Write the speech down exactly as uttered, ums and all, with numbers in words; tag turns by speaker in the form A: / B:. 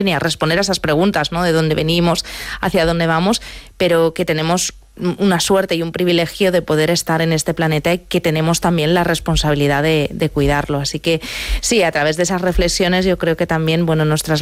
A: ni a responder a esas preguntas, ¿no? De dónde venimos, hacia dónde vamos, pero que tenemos una suerte y un privilegio de poder estar en este planeta y que tenemos también la responsabilidad de, de cuidarlo. Así que sí, a través de esas reflexiones yo creo que también, bueno, nuestras